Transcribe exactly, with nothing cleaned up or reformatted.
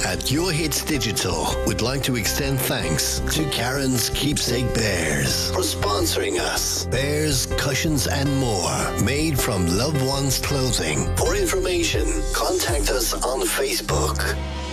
at Your Hits Digital would like to extend thanks to Karen's Keepsake Bears for sponsoring us. Bears, cushions and more made from loved ones' clothing. For information, contact us on Facebook.